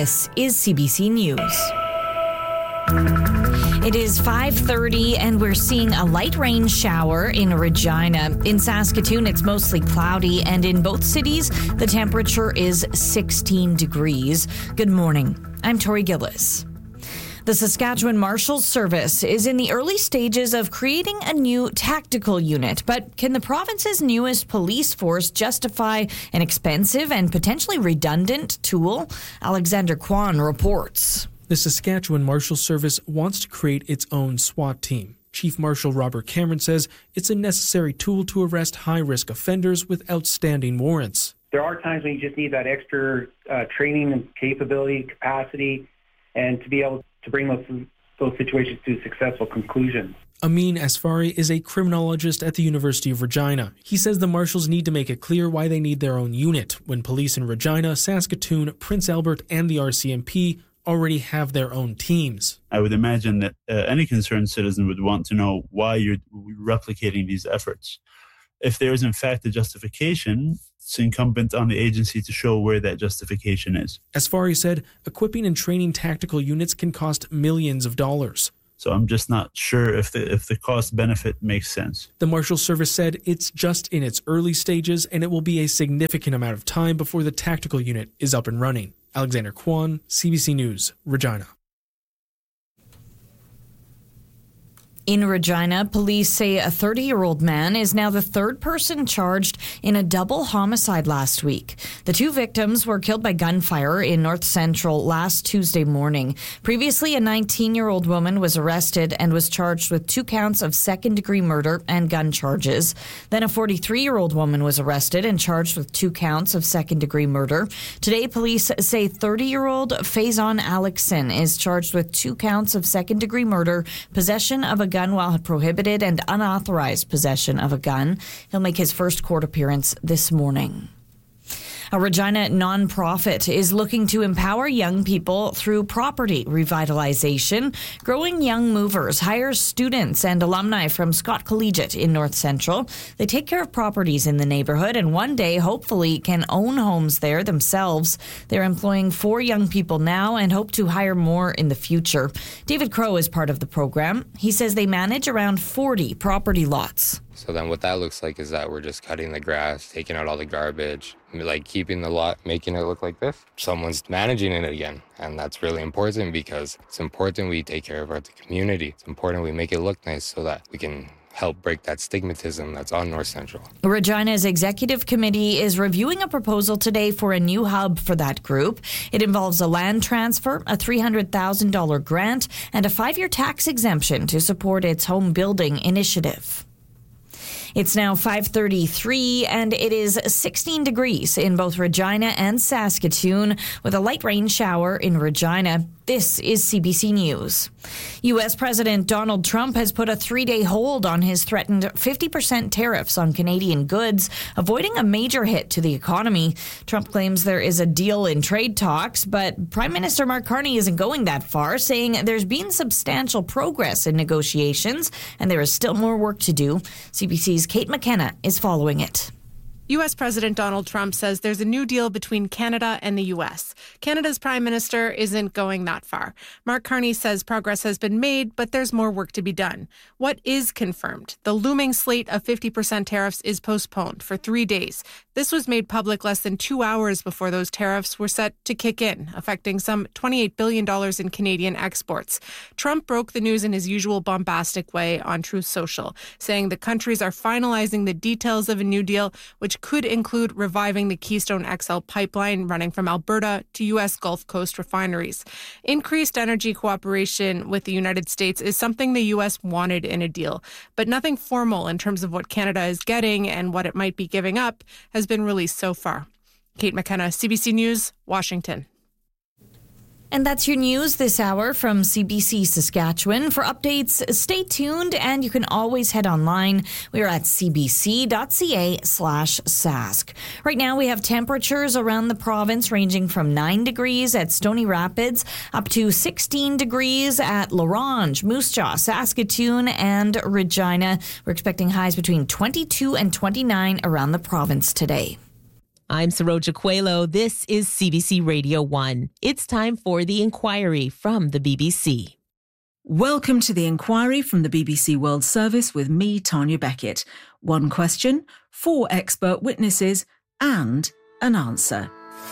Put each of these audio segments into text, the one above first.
This is CBC News. It is 5:30 and we're seeing a light rain shower in Regina. In Saskatoon, it's mostly cloudy, and in both cities, the temperature is 16 degrees. Good morning. I'm Tori Gillis. The Saskatchewan Marshals Service is in the early stages of creating a new tactical unit, but can the province's newest police force justify an expensive and potentially redundant tool? Alexander Kwan reports. The Saskatchewan Marshals Service wants to create its own SWAT team. Chief Marshal Robert Cameron says it's a necessary tool to arrest high-risk offenders with outstanding warrants. There are times when you just need that extra training and capability, capacity, and to be able to bring those situations to a successful conclusion. Amin Asfari is a criminologist at the University of Regina. He says the Marshals need to make it clear why they need their own unit, when police in Regina, Saskatoon, Prince Albert, and the RCMP already have their own teams. I would imagine that any concerned citizen would want to know why you're replicating these efforts. If there is in fact a justification, it's incumbent on the agency to show where that justification is. Asfari said equipping and training tactical units can cost millions of dollars. So I'm just not sure if the cost-benefit makes sense. The Marshals Service said it's just in its early stages, and it will be a significant amount of time before the tactical unit is up and running. Alexander Kwan, CBC News, Regina. In Regina, police say a 30-year-old man is now the third person charged in a double homicide last week. The two victims were killed by gunfire in North Central last Tuesday morning. Previously, a 19-year-old woman was arrested and was charged with 2 counts of second-degree murder and gun charges. Then a 43-year-old woman was arrested and charged with 2 counts of second-degree murder. Today, police say 30-year-old Faison Alexson is charged with 2 counts of second-degree murder, possession of a gun while prohibited, and unauthorized possession of a gun. He'll make his first court appearance this morning. A Regina nonprofit is looking to empower young people through property revitalization. Growing Young Movers hires students and alumni from Scott Collegiate in North Central. They take care of properties in the neighborhood and one day, hopefully, can own homes there themselves. They're employing 4 young people now and hope to hire more in the future. David Crow is part of the program. He says they manage around 40 property lots. So then what that looks like is that we're just cutting the grass, taking out all the garbage, like keeping the lot, making it look like this. Someone's managing it again. And that's really important because it's important we take care of our community. It's important we make it look nice so that we can help break that stigmatism that's on North Central. Regina's executive committee is reviewing a proposal today for a new hub for that group. It involves a land transfer, a $300,000 grant, and a 5-year tax exemption to support its home building initiative. It's now 5:33 and it is 16 degrees in both Regina and Saskatoon with a light rain shower in Regina. This is CBC News. U.S. President Donald Trump has put a 3-day hold on his threatened 50% tariffs on Canadian goods, avoiding a major hit to the economy. Trump claims there is a deal in trade talks, but Prime Minister Mark Carney isn't going that far, saying there's been substantial progress in negotiations and there is still more work to do. CBC's Kate McKenna is following it. U.S. President Donald Trump says there's a new deal between Canada and the U.S. Canada's Prime Minister isn't going that far. Mark Carney says progress has been made, but there's more work to be done. What is confirmed? The looming slate of 50% tariffs is postponed for 3 days. This was made public less than 2 hours before those tariffs were set to kick in, affecting some $28 billion in Canadian exports. Trump broke the news in his usual bombastic way on Truth Social, saying the countries are finalizing the details of a new deal, which could include reviving the Keystone XL pipeline running from Alberta to U.S. Gulf Coast refineries. Increased energy cooperation with the United States is something the U.S. wanted in a deal, but nothing formal in terms of what Canada is getting and what it might be giving up has been released so far. Kate McKenna, CBC News, Washington. And that's your news this hour from CBC Saskatchewan. For updates, stay tuned, and you can always head online. We are at cbc.ca/sask. Right now, we have temperatures around the province ranging from 9 degrees at Stony Rapids up to 16 degrees at La Ronge, Moose Jaw, Saskatoon, and Regina. We're expecting highs between 22 and 29 around the province today. I'm Saroja Coelho. This is CBC Radio 1. It's time for The Inquiry from the BBC. Welcome to The Inquiry from the BBC World Service with me, Tanya Beckett. One question, 4 expert witnesses, and an answer.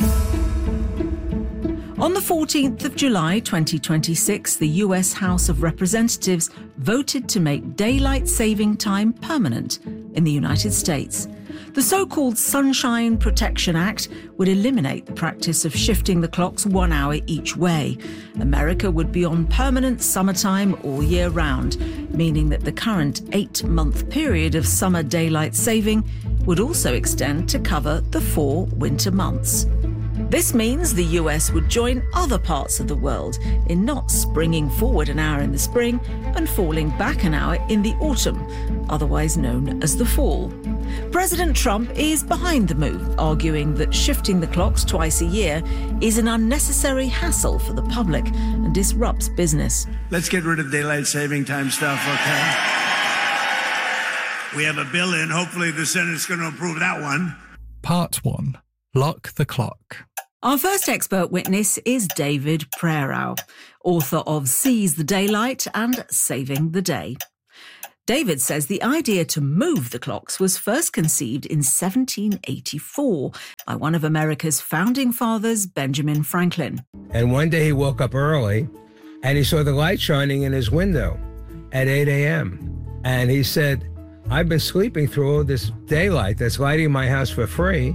On the 14th of July 2026, the US House of Representatives voted to make daylight saving time permanent in the United States. The so-called Sunshine Protection Act would eliminate the practice of shifting the clocks 1 hour each way. America would be on permanent summertime all year round, meaning that the current 8-month period of summer daylight saving would also extend to cover the 4 winter months. This means the US would join other parts of the world in not springing forward an hour in the spring and falling back an hour in the autumn, otherwise known as the fall. President Trump is behind the move, arguing that shifting the clocks twice a year is an unnecessary hassle for the public and disrupts business. Let's get rid of daylight saving time stuff, okay? We have a bill in. Hopefully the Senate's going to approve that one. Part 1. Lock the Clock. Our first expert witness is David Prerau, author of Seize the Daylight and Saving the Day. David says the idea to move the clocks was first conceived in 1784 by one of America's founding fathers, Benjamin Franklin. And one day he woke up early and he saw the light shining in his window at 8 a.m. And he said, I've been sleeping through all this daylight that's lighting my house for free.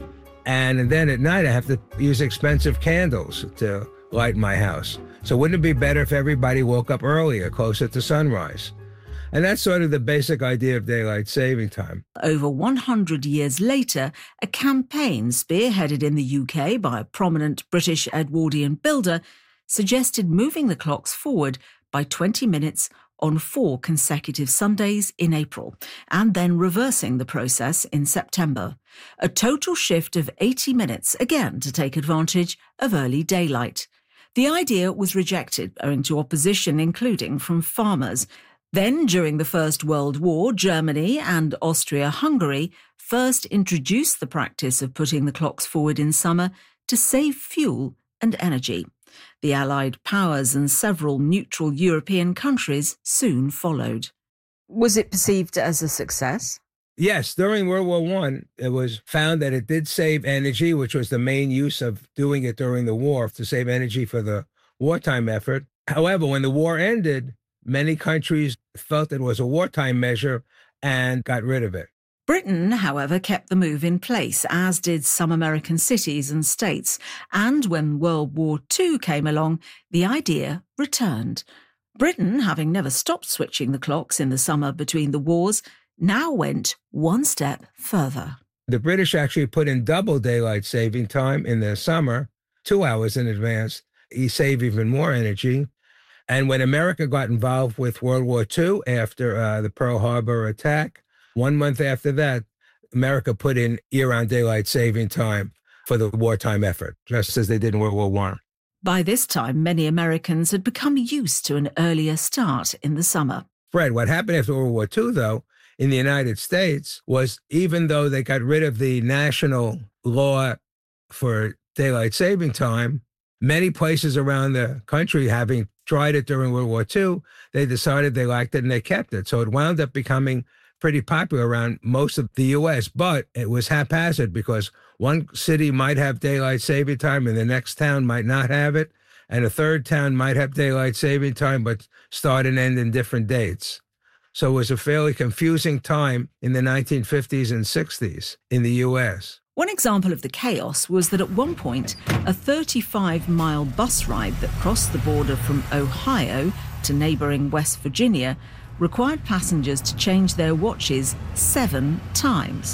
And then at night, I have to use expensive candles to light my house. So wouldn't it be better if everybody woke up earlier, closer to sunrise? And that's sort of the basic idea of daylight saving time. Over 100 years later, a campaign spearheaded in the UK by a prominent British Edwardian builder suggested moving the clocks forward by 20 minutes on 4 consecutive Sundays in April, and then reversing the process in September. A total shift of 80 minutes, again to take advantage of early daylight. The idea was rejected owing to opposition, including from farmers. Then, during the First World War, Germany and Austria-Hungary first introduced the practice of putting the clocks forward in summer to save fuel and energy. The Allied powers and several neutral European countries soon followed. Was it perceived as a success? Yes, during World War I, it was found that it did save energy, which was the main use of doing it during the war, to save energy for the wartime effort. However, when the war ended, many countries felt it was a wartime measure and got rid of it. Britain, however, kept the move in place, as did some American cities and states. And when World War II came along, the idea returned. Britain, having never stopped switching the clocks in the summer between the wars, now went one step further. The British actually put in double daylight saving time in the summer, 2 hours in advance. You save even more energy. And when America got involved with World War II after the Pearl Harbor attack, 1 month after that, America put in year-round daylight saving time for the wartime effort, just as they did in World War I. By this time, many Americans had become used to an earlier start in the summer. Fred, what happened after World War II, though, in the United States, was even though they got rid of the national law for daylight saving time, many places around the country, having tried it during World War II, they decided they liked it and they kept it. So it wound up becoming pretty popular around most of the U.S., but it was haphazard because one city might have daylight saving time and the next town might not have it, and a third town might have daylight saving time but start and end in different dates. So it was a fairly confusing time in the 1950s and 60s in the U.S. One example of the chaos was that at one point, a 35-mile bus ride that crossed the border from Ohio to neighbouring West Virginia required passengers to change their watches 7 times.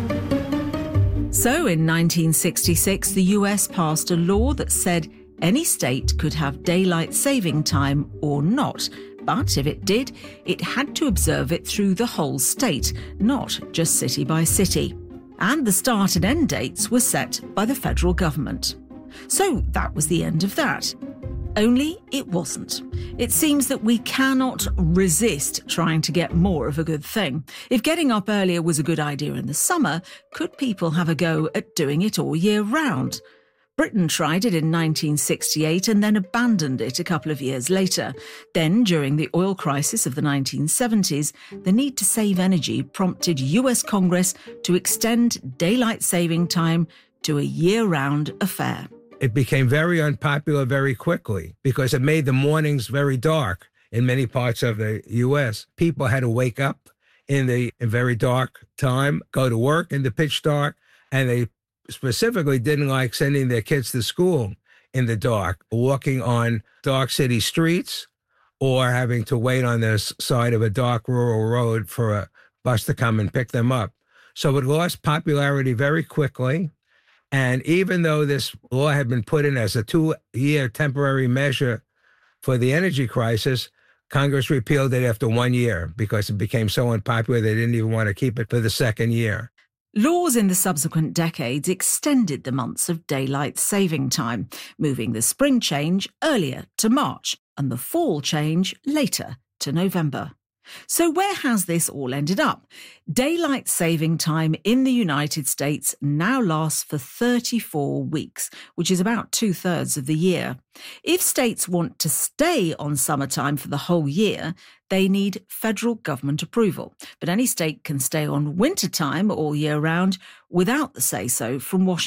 So in 1966, the US passed a law that said any state could have daylight saving time or not, but if it did, it had to observe it through the whole state, not just city by city. And the start and end dates were set by the federal government. So that was the end of that. Only it wasn't. It seems that we cannot resist trying to get more of a good thing. If getting up earlier was a good idea in the summer, could people have a go at doing it all year round? Britain tried it in 1968 and then abandoned it a couple of years later. Then, during the oil crisis of the 1970s, the need to save energy prompted US Congress to extend daylight saving time to a year-round affair. It became very unpopular very quickly because it made the mornings very dark in many parts of the U.S. People had to wake up in the very dark time, go to work in the pitch dark, and they specifically didn't like sending their kids to school in the dark, walking on dark city streets, or having to wait on the side of a dark rural road for a bus to come and pick them up. So it lost popularity very quickly. And even though this law had been put in as a 2-year temporary measure for the energy crisis, Congress repealed it after 1 year because it became so unpopular they didn't even want to keep it for the second year. Laws in the subsequent decades extended the months of daylight saving time, moving the spring change earlier to March and the fall change later to November. So where has this all ended up? Daylight saving time in the United States now lasts for 34 weeks, which is about 2/3 of the year. If states want to stay on summertime for the whole year, they need federal government approval. But any state can stay on wintertime all year round without the say-so from Washington.